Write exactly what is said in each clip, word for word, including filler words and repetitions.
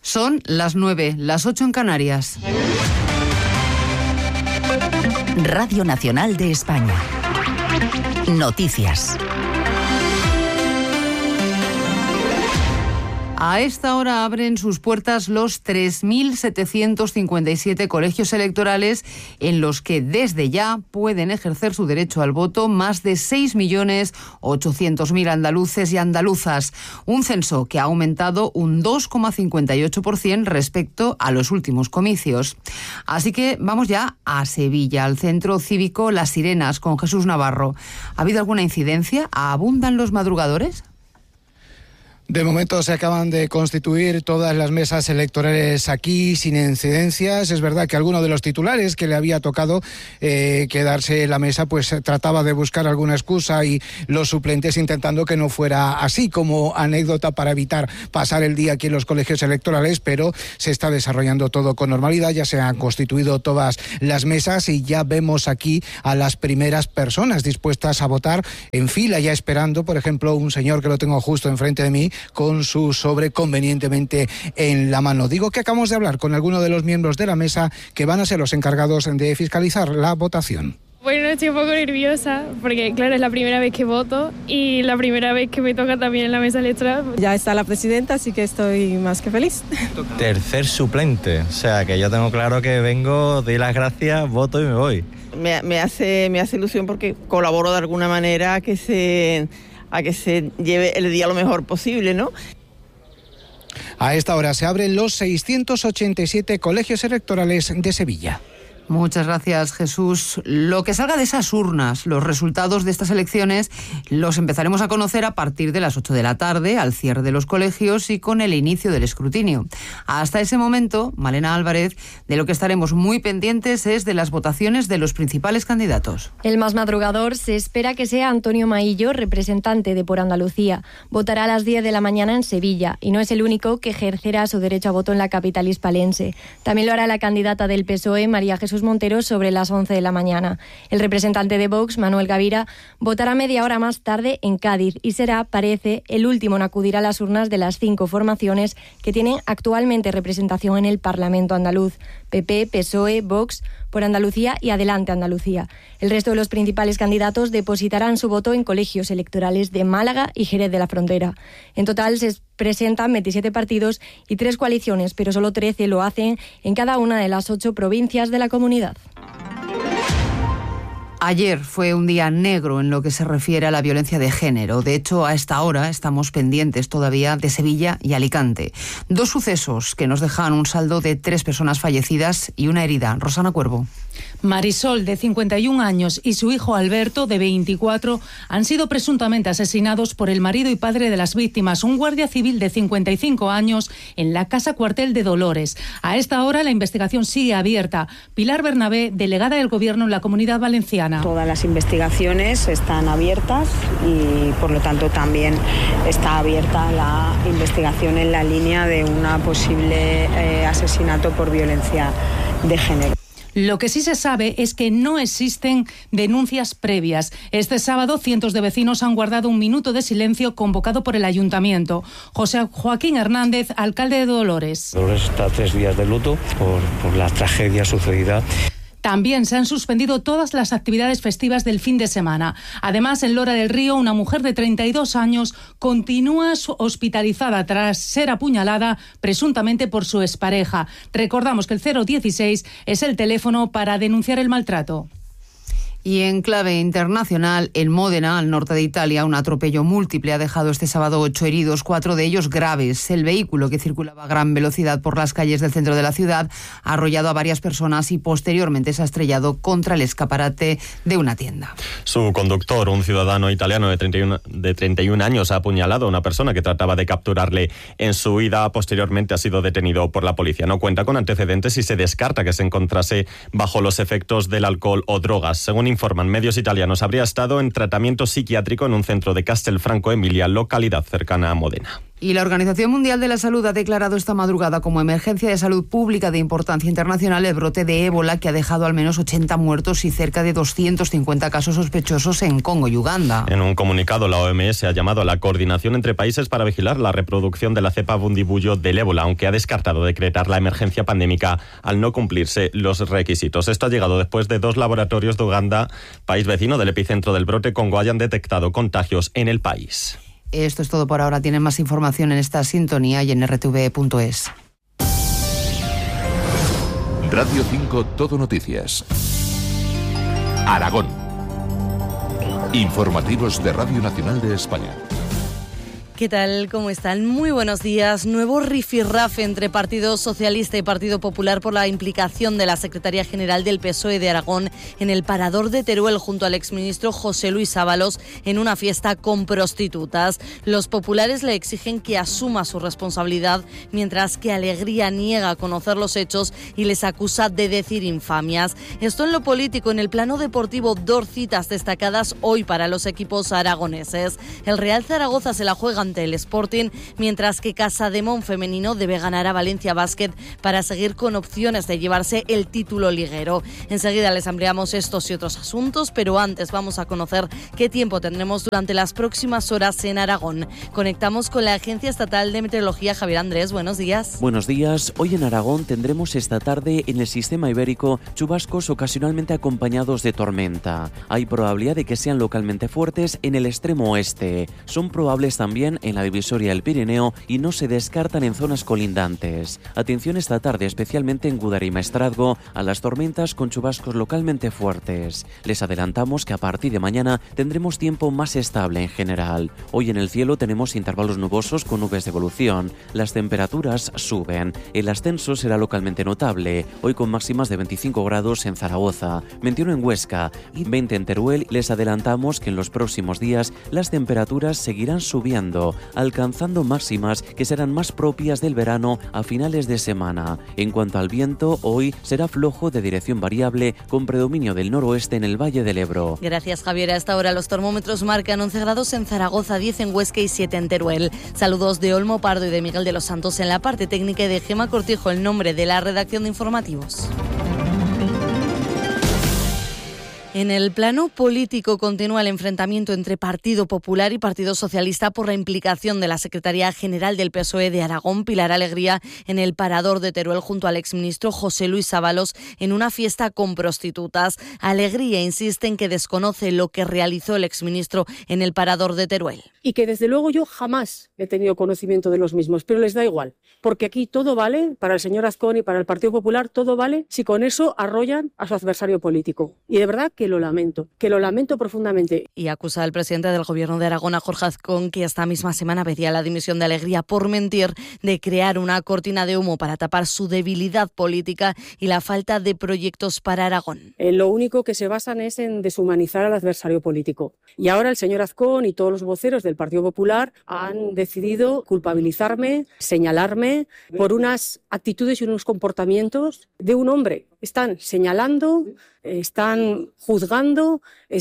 Son las nueve, las ocho en Canarias. Radio Nacional de España. Noticias. A esta hora abren sus puertas los tres mil setecientos cincuenta y siete colegios electorales en los que desde ya pueden ejercer su derecho al voto más de seis millones ochocientos mil andaluces y andaluzas. Un censo que ha aumentado un dos coma cincuenta y ocho por ciento respecto a los últimos comicios. Así que vamos ya a Sevilla, al centro cívico Las Sirenas, con Jesús Navarro. ¿Ha habido alguna incidencia? ¿Abundan los madrugadores? De momento se acaban de constituir todas las mesas electorales aquí sin incidencias. Es verdad que alguno de los titulares que le había tocado eh, quedarse en la mesa pues trataba de buscar alguna excusa y los suplentes intentando que no fuera así, como anécdota para evitar pasar el día aquí en los colegios electorales, pero se está desarrollando todo con normalidad. Ya se han constituido todas las mesas y ya vemos aquí a las primeras personas dispuestas a votar en fila, ya esperando, por ejemplo, un señor que lo tengo justo enfrente de mí con su sobre convenientemente en la mano. Digo que acabamos de hablar con algunos de los miembros de la mesa que van a ser los encargados de fiscalizar la votación. Bueno, estoy un poco nerviosa porque, claro, es la primera vez que voto y la primera vez que me toca también en la mesa electoral. Ya está la presidenta, así que estoy más que feliz. Tercer suplente, o sea que yo tengo claro que vengo, doy las gracias, voto y me voy. Me, me, hace, me hace ilusión porque colaboro de alguna manera a que se... a que se lleve el día lo mejor posible, ¿no? A esta hora se abren los seiscientos ochenta y siete colegios electorales de Sevilla. Muchas gracias, Jesús. Lo que salga de esas urnas, los resultados de estas elecciones, los empezaremos a conocer a partir de las ocho de la tarde, al cierre de los colegios y con el inicio del escrutinio. Hasta ese momento, Malena Álvarez, de lo que estaremos muy pendientes es de las votaciones de los principales candidatos. El más madrugador se espera que sea Antonio Maillo, representante de Por Andalucía. Votará a las diez de la mañana en Sevilla y no es el único que ejercerá su derecho a voto en la capital hispalense. También lo hará la candidata del P S O E, María Jesús Montero, sobre las once de la mañana. El representante de Vox, Manuel Gavira, votará media hora más tarde en Cádiz y será, parece, el último en acudir a las urnas de las cinco formaciones que tienen actualmente representación en el Parlamento andaluz: P P, P S O E, Vox, Por Andalucía y Adelante Andalucía. El resto de los principales candidatos depositarán su voto en colegios electorales de Málaga y Jerez de la Frontera. En total se presentan veintisiete partidos y tres coaliciones, pero solo trece lo hacen en cada una de las ocho provincias de la comunidad. Ayer fue un día negro en lo que se refiere a la violencia de género. De hecho, a esta hora estamos pendientes todavía de Sevilla y Alicante. Dos sucesos que nos dejan un saldo de tres personas fallecidas y una herida. Rosana Cuervo. Marisol, de cincuenta y un años, y su hijo Alberto, de veinticuatro, han sido presuntamente asesinados por el marido y padre de las víctimas, un guardia civil de cincuenta y cinco años, en la Casa Cuartel de Dolores. A esta hora la investigación sigue abierta. Pilar Bernabé, delegada del Gobierno en la Comunidad Valenciana. Todas las investigaciones están abiertas y, por lo tanto, también está abierta la investigación en la línea de un posible eh, asesinato por violencia de género. Lo que sí se sabe es que no existen denuncias previas. Este sábado, cientos de vecinos han guardado un minuto de silencio convocado por el Ayuntamiento. José Joaquín Hernández, alcalde de Dolores. Dolores está tres días de luto por, por la tragedia sucedida. También se han suspendido todas las actividades festivas del fin de semana. Además, en Lora del Río, una mujer de treinta y dos años continúa hospitalizada tras ser apuñalada presuntamente por su expareja. Recordamos que el cero dieciséis es el teléfono para denunciar el maltrato. Y en clave internacional, en Módena, al norte de Italia, un atropello múltiple ha dejado este sábado ocho heridos, cuatro de ellos graves. El vehículo, que circulaba a gran velocidad por las calles del centro de la ciudad, ha arrollado a varias personas y posteriormente se ha estrellado contra el escaparate de una tienda. Su conductor, un ciudadano italiano de treinta y uno, de treinta y un años, ha apuñalado a una persona que trataba de capturarle en su huida. Posteriormente ha sido detenido por la policía. No cuenta con antecedentes y se descarta que se encontrase bajo los efectos del alcohol o drogas. Según informan medios italianos, habría estado en tratamiento psiquiátrico en un centro de Castelfranco Emilia, localidad cercana a Módena. Y la Organización Mundial de la Salud ha declarado esta madrugada como emergencia de salud pública de importancia internacional el brote de ébola que ha dejado al menos ochenta muertos y cerca de doscientos cincuenta casos sospechosos en Congo y Uganda. En un comunicado, la O M S ha llamado a la coordinación entre países para vigilar la reproducción de la cepa bundibugyo del ébola, aunque ha descartado decretar la emergencia pandémica al no cumplirse los requisitos. Esto ha llegado después de dos laboratorios de Uganda, país vecino del epicentro del brote Congo, hayan detectado contagios en el país. Esto es todo por ahora. Tienen más información en esta sintonía y en r t v punto es. Radio cinco Todo Noticias. Aragón. Informativos de Radio Nacional de España. ¿Qué tal? ¿Cómo están? Muy buenos días. Nuevo rifirrafe entre Partido Socialista y Partido Popular por la implicación de la Secretaría General del P S O E de Aragón en el parador de Teruel junto al exministro José Luis Ábalos en una fiesta con prostitutas. Los populares le exigen que asuma su responsabilidad, mientras que Alegría niega conocer los hechos y les acusa de decir infamias. Esto en lo político. En el plano deportivo, dos citas destacadas hoy para los equipos aragoneses. El Real Zaragoza se la juega ante el Sporting, mientras que Casademón femenino debe ganar a Valencia Basket para seguir con opciones de llevarse el título liguero. Enseguida les ampliamos estos y otros asuntos, pero antes vamos a conocer qué tiempo tendremos durante las próximas horas en Aragón. Conectamos con la Agencia Estatal de Meteorología. Javier Andrés, buenos días. Buenos días. Hoy en Aragón tendremos esta tarde en el sistema ibérico chubascos ocasionalmente acompañados de tormenta. Hay probabilidad de que sean localmente fuertes en el extremo oeste. Son probables también en la divisoria del Pirineo y no se descartan en zonas colindantes. Atención esta tarde, especialmente en Gúdar y Maestrazgo, a las tormentas con chubascos localmente fuertes. Les adelantamos que a partir de mañana tendremos tiempo más estable en general. Hoy en el cielo tenemos intervalos nubosos con nubes de evolución. Las temperaturas suben. El ascenso será localmente notable. Hoy con máximas de veinticinco grados en Zaragoza, veintiuno en Huesca y veinte en Teruel. Les adelantamos que en los próximos días las temperaturas seguirán subiendo, alcanzando máximas que serán más propias del verano a finales de semana. En cuanto al viento, hoy será flojo de dirección variable con predominio del noroeste en el Valle del Ebro. Gracias, Javier. A esta hora los termómetros marcan once grados en Zaragoza, diez en Huesca y siete en Teruel. Saludos de Olmo Pardo y de Miguel de los Santos en la parte técnica y de Gema Cortijo, el nombre de la redacción de informativos. En el plano político continúa el enfrentamiento entre Partido Popular y Partido Socialista por la implicación de la Secretaría General del P S O E de Aragón, Pilar Alegría, en el parador de Teruel junto al exministro José Luis Ábalos en una fiesta con prostitutas. Alegría insiste en que desconoce lo que realizó el exministro en el parador de Teruel. Y que desde luego yo jamás he tenido conocimiento de los mismos, pero les da igual, porque aquí todo vale, para el señor Azcón y para el Partido Popular, todo vale si con eso arrollan a su adversario político. Y de verdad que lo lamento, que lo lamento profundamente. Y acusa al presidente del Gobierno de Aragón, a Jorge Azcón, que esta misma semana pedía la dimisión de Alegría por mentir, de crear una cortina de humo para tapar su debilidad política y la falta de proyectos para Aragón. Eh, lo único que se basan es en deshumanizar al adversario político. Y ahora el señor Azcón y todos los voceros del Partido Popular han decidido culpabilizarme, señalarme por unas actitudes y unos comportamientos de un hombre. Están señalando, están juzgando,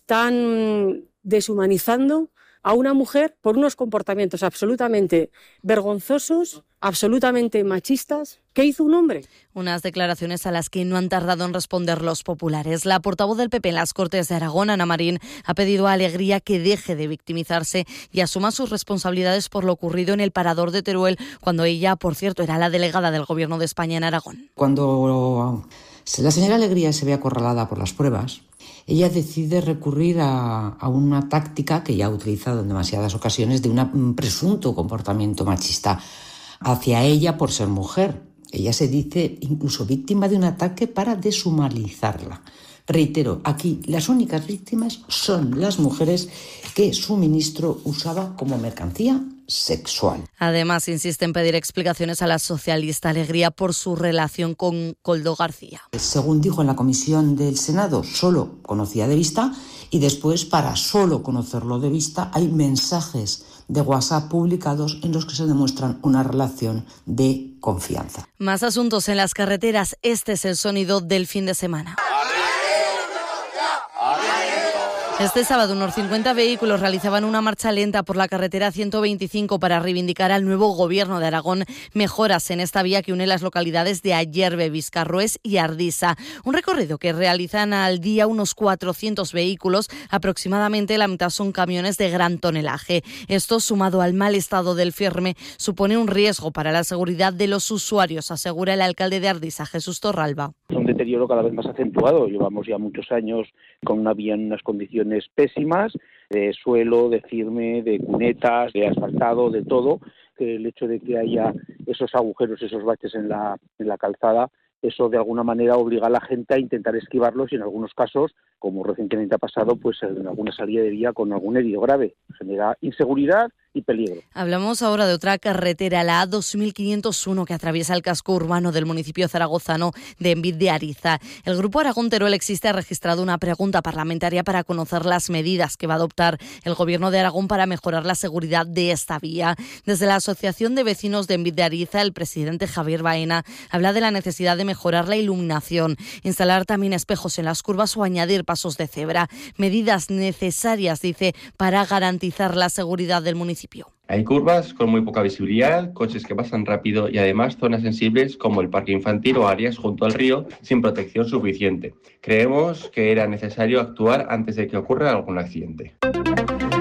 están deshumanizando a una mujer por unos comportamientos absolutamente vergonzosos, absolutamente machistas. ¿Qué hizo un hombre? Unas declaraciones a las que no han tardado en responder los populares. La portavoz del P P en las Cortes de Aragón, Ana Marín, ha pedido a Alegría que deje de victimizarse y asuma sus responsabilidades por lo ocurrido en el parador de Teruel, cuando ella, por cierto, era la delegada del Gobierno de España en Aragón. Cuando la señora Alegría se ve acorralada por las pruebas, ella decide recurrir a, a una táctica que ya ha utilizado en demasiadas ocasiones de una, un presunto comportamiento machista hacia ella por ser mujer. Ella se dice incluso víctima de un ataque para deshumanizarla. Reitero, aquí las únicas víctimas son las mujeres que su ministro usaba como mercancía sexual. Además, insiste en pedir explicaciones a la socialista Alegría por su relación con Koldo García. Según dijo en la comisión del Senado, solo conocía de vista, y después, para solo conocerlo de vista, hay mensajes de WhatsApp publicados en los que se demuestran una relación de confianza. Más asuntos en las carreteras. Este es el sonido del fin de semana. Este sábado unos cincuenta vehículos realizaban una marcha lenta por la carretera ciento veinticinco para reivindicar al nuevo Gobierno de Aragón mejoras en esta vía que une las localidades de Ayerbe, Vizcarroés y Ardisa. Un recorrido que realizan al día unos cuatrocientos vehículos, aproximadamente la mitad son camiones de gran tonelaje. Esto, sumado al mal estado del firme, supone un riesgo para la seguridad de los usuarios, asegura el alcalde de Ardisa, Jesús Torralba. Es un deterioro cada vez más acentuado. Llevamos ya muchos años con una vía en unas condiciones pésimas, de suelo, de firme, de cunetas, de asfaltado, de todo. Que el hecho de que haya esos agujeros, esos baches en la, en la calzada, eso de alguna manera obliga a la gente a intentar esquivarlos y en algunos casos, como recientemente ha pasado, pues en alguna salida de vía con algún herido grave. Genera inseguridad y peligro. Hablamos ahora de otra carretera, la A dos mil quinientos uno, que atraviesa el casco urbano del municipio zaragozano de Envid de Ariza. El Grupo Aragón Teruel Existe ha registrado una pregunta parlamentaria para conocer las medidas que va a adoptar el Gobierno de Aragón para mejorar la seguridad de esta vía. Desde la Asociación de Vecinos de Envid de Ariza, el presidente Javier Baena habla de la necesidad de mejorar la iluminación, instalar también espejos en las curvas o añadir pasos de cebra. Medidas necesarias, dice, para garantizar la seguridad del municipio. Hay curvas con muy poca visibilidad, coches que pasan rápido y además zonas sensibles como el parque infantil o áreas junto al río sin protección suficiente. Creemos que era necesario actuar antes de que ocurra algún accidente.